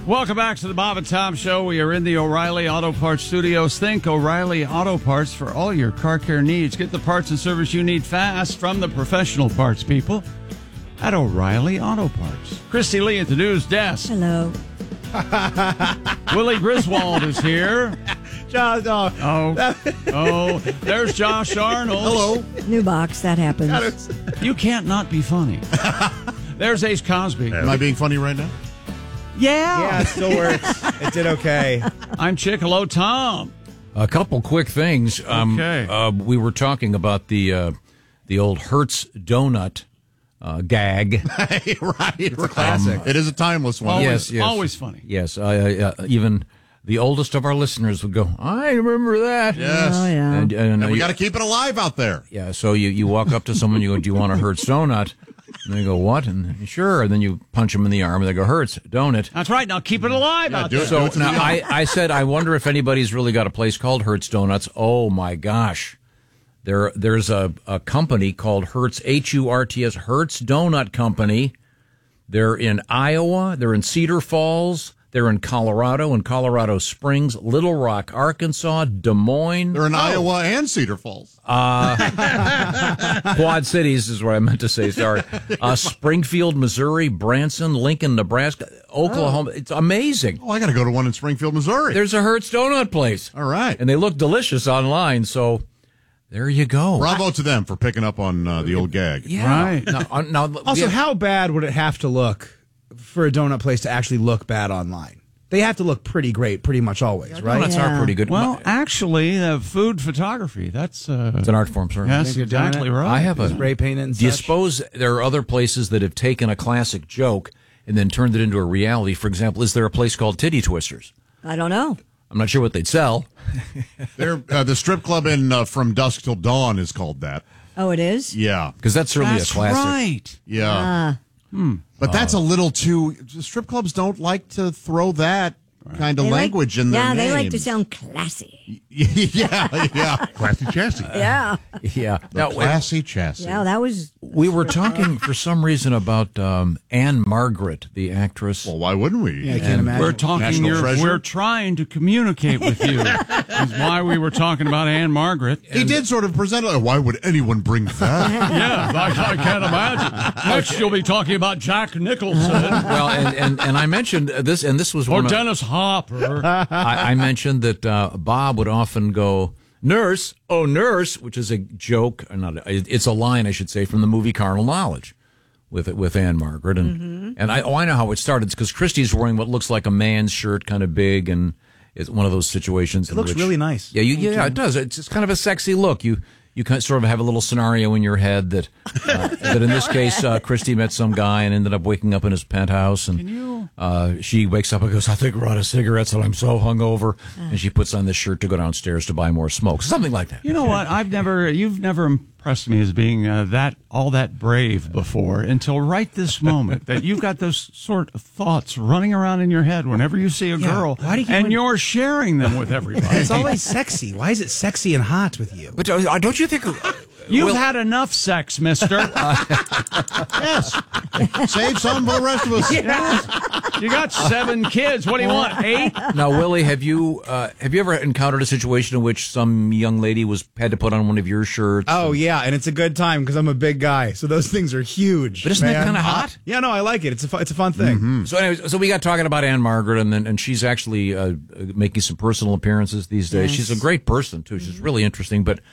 Welcome back to the Bob and Tom Show. We are in the O'Reilly Auto Parts studios. Think O'Reilly Auto Parts for all your car care needs. Get the parts and service you need fast from the professional parts people at O'Reilly Auto Parts. Christy Lee at the news desk. Hello. Willie Griswold is here. Josh, There's Josh Arnold. Hello. New box, that happens. You can't not be funny. There's Ace Cosby. Am I being funny right now? Yeah, it still works. It did okay. I'm Chick. Hello, Tom. A couple quick things. Okay. We were talking about the old Hertz donut gag. Right. It's a classic. It is a timeless one. Always, Yes. always funny. Yes, even the oldest of our listeners would go, I remember that. Yes. Oh, yeah. And We got to keep it alive out there. Yeah, so you walk up to someone, you go, do you want a Hertz donut? And they go, what? And sure. And then you punch them in the arm, and they go, Hertz donut. That's right. Now keep it alive out do there. it. So now I said, I wonder if anybody's really got a place called Hertz Donuts. Oh, my gosh. There's a company called Hertz, H-U-R-T-S, Hertz Donut Company. They're in Iowa. They're in Cedar Falls. They're in Colorado Springs, Little Rock, Arkansas, Des Moines. They're in Iowa and Cedar Falls. Quad Cities is what I meant to say, sorry. Springfield, Missouri, Branson, Lincoln, Nebraska, Oklahoma. It's amazing. Oh, I got to go to one in Springfield, Missouri. There's a Hertz Donut place. All right. And they look delicious online, so there you go. Bravo to them for picking up on the old gag. Yeah. Right. Now, Also, yeah. how bad would it have to look for a donut place to actually look bad online? They have to look pretty great pretty much always, right? Donuts are pretty good. Well, actually, food photography, that's... it's an art form, sir. That's Think you're doing exactly it? right. I have a... Spray paint it and Do you such. suppose there are other places that have taken a classic joke and then turned it into a reality? For example, is there a place called Titty Twisters? I don't know. I'm not sure what they'd sell. They're, the strip club in From Dusk Till Dawn is called that. Oh, it is? Yeah. Because that's certainly That's a classic. right. Yeah. But that's a little too... Strip clubs don't like to throw that kind of language in their Yeah, names. they like to sound classy. yeah. Classy chassis. Yeah. Yeah. Now, Classy chassis. Yeah, that was... we were talking for some reason about Anne Margaret, the actress. Well, why wouldn't we? Yeah, I can't imagine. We're talking. National treasure? We're trying to communicate with you. Is why we were talking about Anne Margaret. He did sort of present it. Why would anyone bring that? Yeah, I can't imagine. Next, you'll be talking about Jack Nicholson Well, and I mentioned this, and this was or one of, Dennis Hopper. I mentioned that Bob would often go, nurse, oh, nurse, which is a joke, or not, it's a line, I should say, from the movie Carnal Knowledge with Anne Margaret. And I know how it started. It's because Christy's wearing what looks like a man's shirt, kind of big, and it's one of those situations. It looks really nice. Yeah, yeah, it does. It's kind of a sexy look. You kind of sort of have a little scenario in your head that in this case, Christy met some guy and ended up waking up in his penthouse, and she wakes up and goes, I think we're out of cigarettes and I'm so hungover, and she puts on this shirt to go downstairs to buy more smoke, something like that. You know what? You've never impressed me as being all that brave before until right this moment that you've got those sort of thoughts running around in your head whenever you see a girl, why do you keep and on- you're sharing them with everybody. It's always sexy. Why is it sexy and hot with you? But don't you think... You've had enough sex, mister. Yes. Save some for the rest of us. You got 7 kids. What do you want, 8? Now, Willie, have you ever encountered a situation in which some young lady had to put on one of your shirts? Oh, yeah, and it's a good time because I'm a big guy, so those things are huge. But isn't that man. kinda hot? Yeah, no, I like it. It's a fun thing. So, anyways, so we got talking about Anne Margaret, and she's actually making some personal appearances these days. Yes. She's a great person too. She's really interesting. But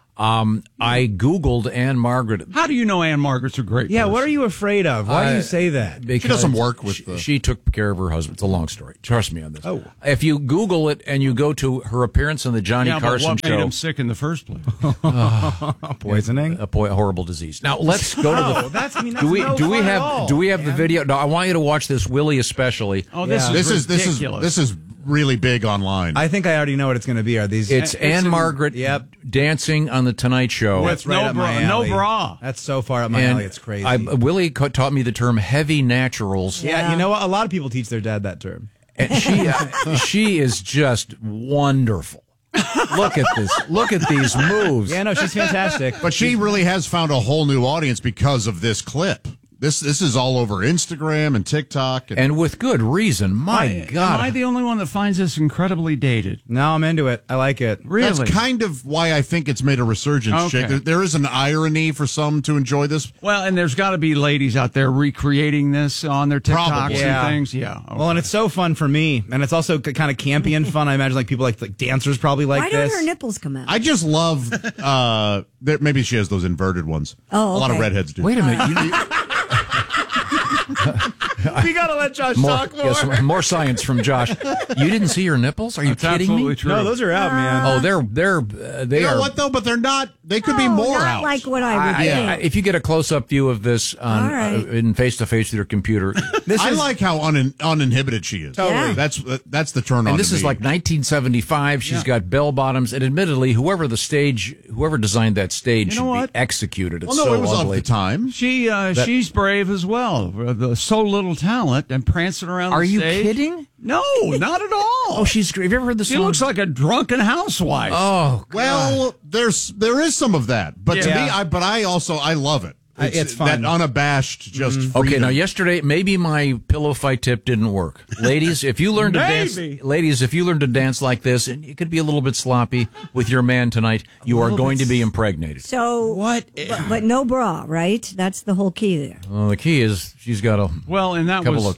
I Googled Anne Margaret. How do you know Anne Margaret's a great Yeah, person? what are you afraid of? Why do you say that? Because She does some work with she took care of her husband. It's a long story. Trust me on this. Oh. If you Google it and you go to her appearance on the Johnny Yeah, but Carson what made show, him sick in the first place? Poisoning? a horrible disease. Now let's go to the. That's Do we no do we fun at have all. do we have the video? No, I want you to watch this, Willie, especially. Oh, this Yeah. is ridiculous. This is really big online. I think I already know what it's going to be. Are these? It's Anne Margaret Yep. dancing on the Tonight Show. With That's right no up my bra. No alley. bra. That's so far up my alley. It's crazy. Willie taught me the term heavy naturals. yeah, you know what? A lot of people teach their dad that term. And she is just wonderful. Look at this. Look at these moves. Yeah, no, she's fantastic. But she really has found a whole new audience because of this clip. This is all over Instagram and TikTok. And with good reason. My God. Am I the only one that finds this incredibly dated? No, I'm into it. I like it. Really? That's kind of why I think it's made a resurgence, Okay. Jake. There is an irony for some to enjoy this. Well, and there's got to be ladies out there recreating this on their TikToks Probably. and things. Yeah. Okay. Well, and it's so fun for me, and it's also kind of campy and fun. I imagine like people like dancers probably like Why this. don't her nipples come out? I just love, maybe she has those inverted ones. Oh, A lot of okay. redheads do. Wait a minute. We gotta let Josh More, talk more. yes, more science from Josh. You didn't see your nipples? Are you That's kidding absolutely me? true. No, those are out, man. Oh, they You know are. what, though? But they're not, they could be No, more not out. like what I would think. If you get a close-up view of this on All right. in face-to-face with your computer, I like how uninhibited she is. Totally. Yeah. That's the turn on. and this to is me. like 1975. She's got bell bottoms, and admittedly, whoever designed that stage You know should what? be executed. It's Well, no, so it was ugly. of the time. She's brave as well. So little talent and prancing around Are the you stage. kidding? No, not at all. Oh, she's great. Have you ever heard the She song? looks like a drunken housewife. Oh, Well, there is some of that, but to Yeah. me, I love it. It's fun. That unabashed, just okay. freedom. Now, yesterday maybe my pillow fight tip didn't work. Ladies, if you learn to dance, like this, and you could be a little bit sloppy with your man tonight, you are going to be impregnated. So What? But no bra, right? That's the whole key there. Well, the key is she's got a Well, and that couple was, of.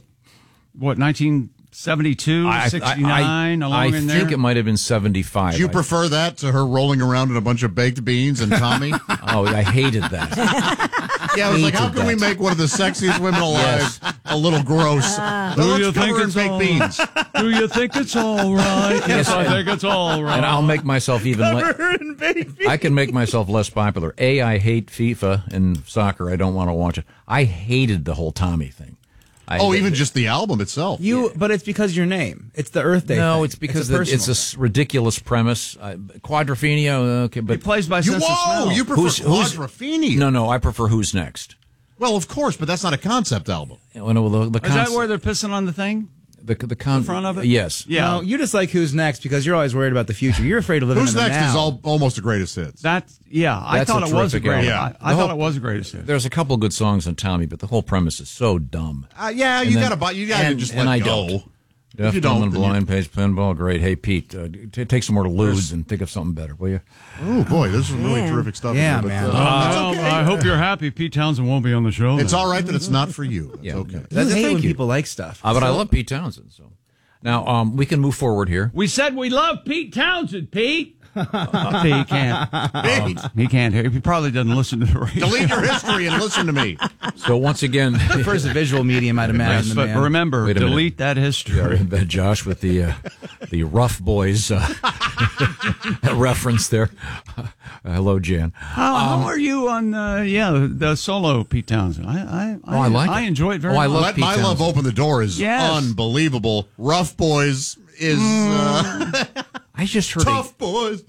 1972, 69, along I in there? think it might have been 75. Do you prefer that to her rolling around in a bunch of baked beans and Tommy? I hated that. Yeah, I was like, how Hated can we that. make one of the sexiest women alive a little gross? Well, Do you let's think cover her in it's baked all- beans. Do you think it's all right? Yes, I think it's all right. And I'll make myself even I can make myself less popular. I hate FIFA and soccer. I don't want to watch it. I hated the whole Tommy thing. Even just the album itself. But it's because your name. It's the Earth Day. No, thing. it's because a it's personal a ridiculous premise. Quadrophenia, okay, He but plays by sense of smell. You prefer Who's- Quadrophenia. no, I prefer Who's Next. Well, of course, but that's not a concept album. Oh, no, the Is that where they're pissing on the thing? the front of it? Yes. Yeah. No, you just like Who's Next because you're always worried about the future. You're afraid of living Who's in the Next now. is almost a greatest hits. I That's thought a it was a terrific great. album. I thought it was a greatest hit. There's a couple good songs on Tommy, but the whole premise is so dumb. Yeah, And you then- got to just let and I go. don't. If Deaf, you dumb, don't, and then you- blind, page, pinball, great. Hey, Pete, take some more Ludes and think of something better, will you? Oh boy, this is really Man. terrific stuff. Yeah, here, but, man. Well, I hope you're happy. Pete Townsend won't be on the show. it's then. all right that it's not for you. It's Yeah. okay. That's Thank hate when you. people like stuff. But I love Pete Townsend. So now we can move forward here. We said we love Pete Townsend, Pete. He can't. He can't hear. He probably doesn't listen to the radio. Delete your history and listen to me. So once again, First a visual medium, I'd imagine. But man. remember, Wait a minute. delete that history. Josh with the Rough Boys reference there. Hello, Jan. How are you on the solo Pete Townsend? I like I it. enjoy it very Oh, I much. love Let Pete My Love Townsend. Open the Door is Yes. unbelievable. Rough Boys is I just heard Tough Boys.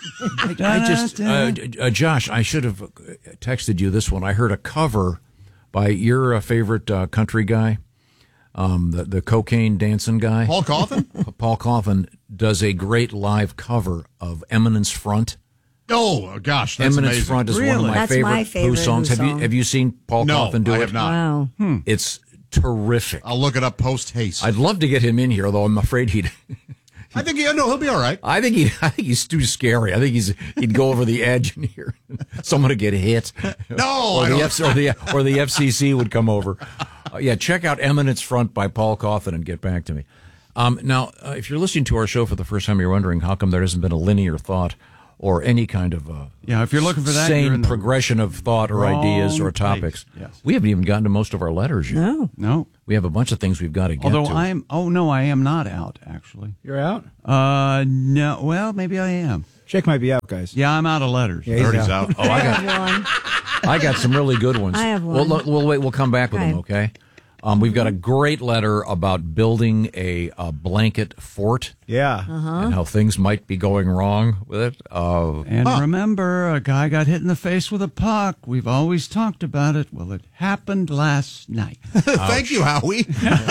Josh, I should have texted you this one. I heard a cover by your favorite country guy, the cocaine dancing guy. Paul Coffin? Paul Coffin does a great live cover of Eminence Front. Oh, gosh, that's Eminence amazing. Front is one of Really? my That's favorite, my favorite Who songs. Who song. Have you seen Paul No, Coffin do I it? have not. Wow. It's terrific. I'll look it up post haste. I'd love to get him in here, though I'm afraid he'd. I think he'll be all right. I think he's too scary. I think he'd go over the edge in here. Someone would get hit. No, or I the don't. or the FCC would come over. Yeah, check out Eminence Front by Paul Coffin and get back to me. Now, if you're listening to our show for the first time, you're wondering how come there hasn't been a linear thought or any kind of If you're looking for that, you're sane in the progression of thought or ideas or wrong topics. place. Yes. We haven't even gotten to most of our letters yet. No. No. We have a bunch of things we've got to get Although to. I am not out actually. You're out? No. Well, maybe I am. Jake might be out, guys. Yeah, I'm out of letters. Yeah, he's Already's out. out. Oh, I got One. I got some really good ones. I have one. We'll wait. We'll come back with them. Okay. We've got a great letter about building a blanket fort Yeah. and how things might be going wrong with it. And remember, a guy got hit in the face with a puck. We've always talked about it. Well, it happened last night. Thank you, Howie.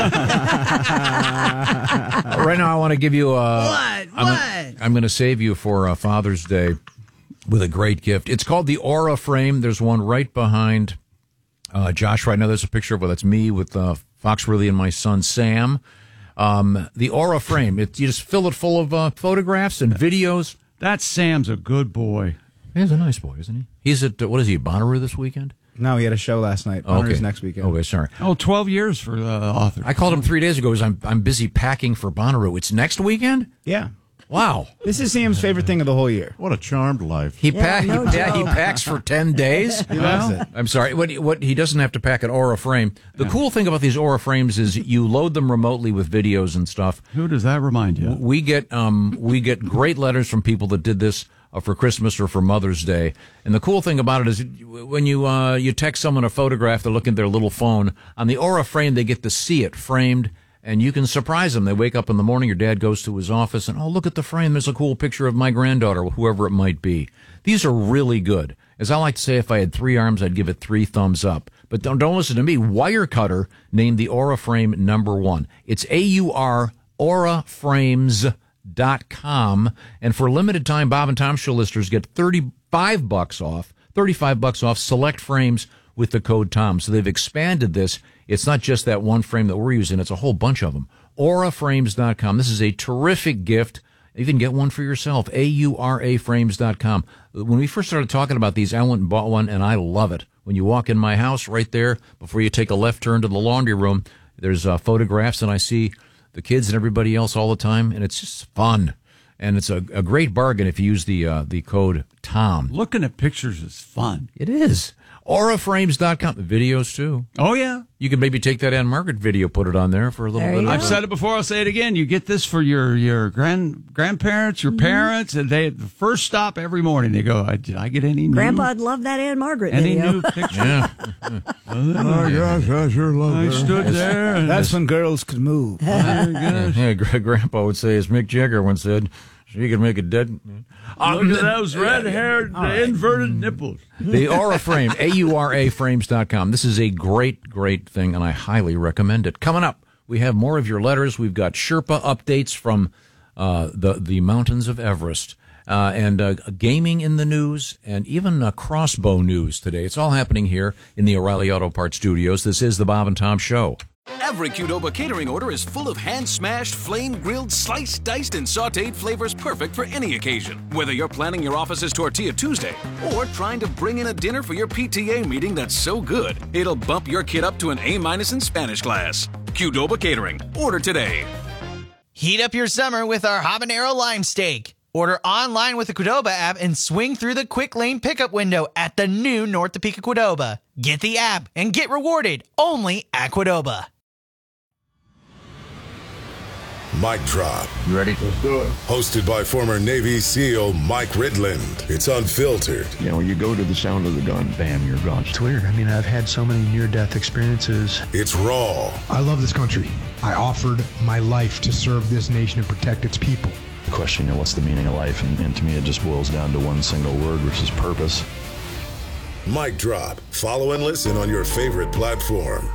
Right now, I want to give you I'm going to save you for Father's Day with a great gift. It's called the Aura Frame. There's one right behind Josh, right now there's a picture of that's me with Foxworthy and my son Sam. The Aura frame, you just fill it full of photographs and videos. That Sam's a good boy. He's a nice boy, isn't he? He's at, what is he, Bonnaroo this weekend? No, he had a show last night. Bonnaroo's next weekend. Okay, sorry. 12 years for the author. I called him 3 days ago because I'm busy packing for Bonnaroo. It's next weekend? Yeah. Wow. This is Sam's favorite thing of the whole year. What a charmed life. He no he packs for 10 days. He loves it. I'm sorry. What he doesn't have to pack an Aura frame. The cool thing about these Aura frames is you load them remotely with videos and stuff. Who does that remind you? We get great letters from people that did this for Christmas or for Mother's Day. And the cool thing about it is when you text someone a photograph, they're looking at their little phone. On the Aura frame, they get to see it framed. And you can surprise them. They wake up in the morning, your dad goes to his office, and, oh, look at the frame. There's a cool picture of my granddaughter, whoever it might be. These are really good. As I like to say, if I had 3 arms, I'd give it 3 thumbs up. But don't listen to me. Wirecutter named the Aura frame #1. It's AUR, auraframes.com. And for a limited time, Bob and Tom Show listeners get $35 off select frames with the code TOM. So they've expanded this. It's not just that one frame that we're using. It's a whole bunch of them. Auraframes.com. This is a terrific gift. You can get one for yourself. AURAFrames.com. When we first started talking about these, I went and bought one, and I love it. When you walk in my house right there, before you take a left turn to the laundry room, there's photographs, and I see the kids and everybody else all the time, and it's just fun. And it's a great bargain if you use the code TOM. Looking at pictures is fun. It is. Auraframes.com. Videos, too. Oh, yeah. You could maybe take that Ann Margaret video, put it on there for a little bit. I've said it before. I'll say it again. You get this for your grandparents, your parents, and the first stop every morning. They go, did I get any new? Grandpa'd love that Ann Margaret Any video. new pictures? Yeah. Oh, gosh, I sure love I that. stood there. And That's when girls could move. Yeah, Grandpa would say, as Mick Jagger once said, she could make a dead... Look at those red-haired, inverted nipples. The Aura frame, AURAFrames.com. This is a great, great thing, and I highly recommend it. Coming up, we have more of your letters. We've got Sherpa updates from the mountains of Everest, and gaming in the news, and even crossbow news today. It's all happening here in the O'Reilly Auto Parts studios. This is the Bob and Tom Show. Every Qdoba catering order is full of hand-smashed, flame-grilled, sliced, diced, and sautéed flavors perfect for any occasion. Whether you're planning your office's Tortilla Tuesday or trying to bring in a dinner for your PTA meeting that's so good, it'll bump your kid up to an A- in Spanish class. Qdoba Catering. Order today. Heat up your summer with our habanero lime steak. Order online with the Qdoba app and swing through the quick lane pickup window at the new North Topeka Qdoba. Get the app and get rewarded only at Qdoba. Mic Drop. You ready? Let's do it. Hosted by former Navy SEAL Mike Ridland. It's unfiltered. You know, you go to the sound of the gun, bam, you're gone. It's weird. I mean, I've had so many near-death experiences. It's raw. I love this country. I offered my life to serve this nation and protect its people. Question, you know, what's the meaning of life? And to me, it just boils down to one single word, which is purpose. Mic Drop. Follow and listen on your favorite platform.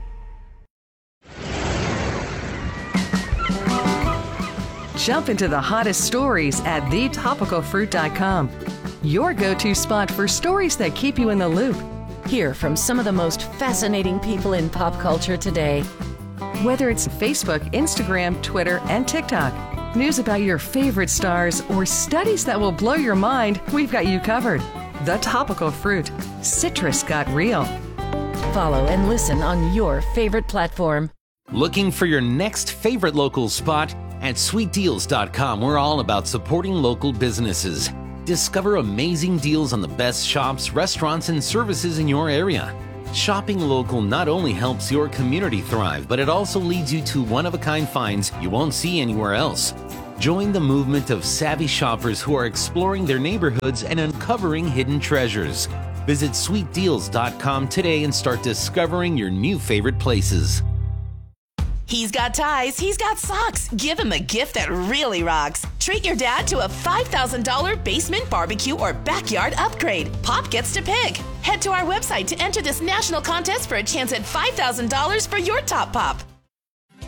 Jump into the hottest stories at thetopicalfruit.com. Your go-to spot for stories that keep you in the loop. Hear from some of the most fascinating people in pop culture today. Whether it's Facebook, Instagram, Twitter, and TikTok, news about your favorite stars, or studies that will blow your mind, we've got you covered. The Topical Fruit. Citrus got real. Follow and listen on your favorite platform. Looking for your next favorite local spot? At sweetdeals.com, we're all about supporting local businesses. Discover amazing deals on the best shops, restaurants, and services in your area. Shopping local not only helps your community thrive, but it also leads you to one-of-a-kind finds you won't see anywhere else. Join the movement of savvy shoppers who are exploring their neighborhoods and uncovering hidden treasures. Visit sweetdeals.com today and start discovering your new favorite places. He's got ties, he's got socks. Give him a gift that really rocks. Treat your dad to a $5,000 basement barbecue or backyard upgrade. Pop gets to pick. Head to our website to enter this national contest for a chance at $5,000 for your top pop.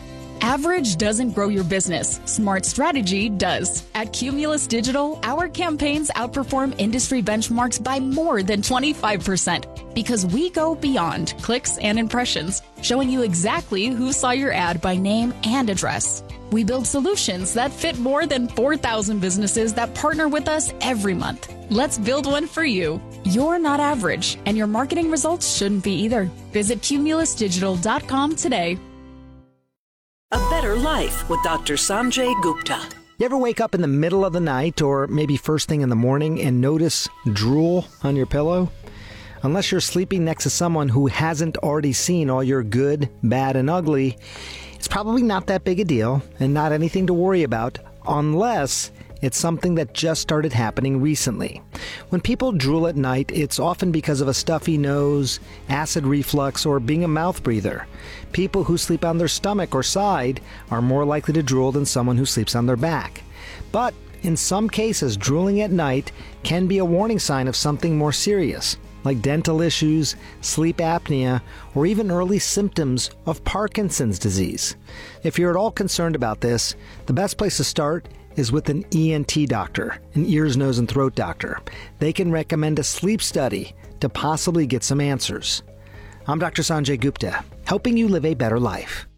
Average doesn't grow your business. Smart strategy does. At Cumulus Digital, our campaigns outperform industry benchmarks by more than 25% because we go beyond clicks and impressions, showing you exactly who saw your ad by name and address. We build solutions that fit more than 4,000 businesses that partner with us every month. Let's build one for you. You're not average, and your marketing results shouldn't be either. Visit cumulusdigital.com today. A Better Life with Dr. Sanjay Gupta. You ever wake up in the middle of the night or maybe first thing in the morning and notice drool on your pillow? Unless you're sleeping next to someone who hasn't already seen all your good, bad, and ugly, it's probably not that big a deal and not anything to worry about unless it's something that just started happening recently. When people drool at night, it's often because of a stuffy nose, acid reflux, or being a mouth breather. People who sleep on their stomach or side are more likely to drool than someone who sleeps on their back. But in some cases, drooling at night can be a warning sign of something more serious, like dental issues, sleep apnea, or even early symptoms of Parkinson's disease. If you're at all concerned about this, the best place to start is with an ENT doctor, an ears, nose, and throat doctor. They can recommend a sleep study to possibly get some answers. I'm Dr. Sanjay Gupta, helping you live a better life.